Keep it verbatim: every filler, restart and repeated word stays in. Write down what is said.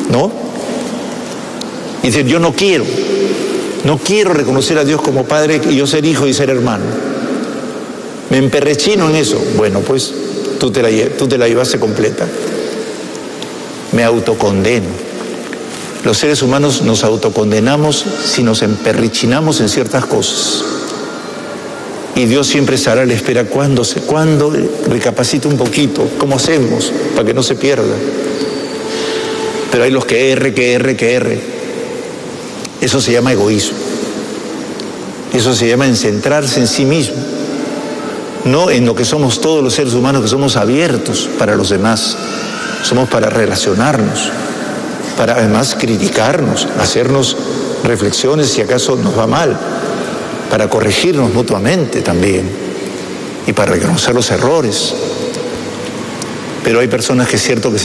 ¿no? Y dicen, yo no quiero, no quiero reconocer a Dios como Padre y yo ser hijo y ser hermano. Me emperrechino en eso. Bueno, pues tú te la, tú te la llevaste completa. Me autocondeno. Los seres humanos nos autocondenamos si nos emperrichinamos en ciertas cosas. Y Dios siempre estará a la espera cuando, se, cuando recapacite un poquito, cómo hacemos para que no se pierda. Pero hay los que erre, que erre, que erre. Eso se llama egoísmo. Eso se llama centrarse en sí mismo. No en lo que somos todos los seres humanos, que somos abiertos para los demás. Somos para relacionarnos, para además criticarnos, hacernos reflexiones si acaso nos va mal, para corregirnos mutuamente también y para reconocer los errores. Pero hay personas que es cierto que se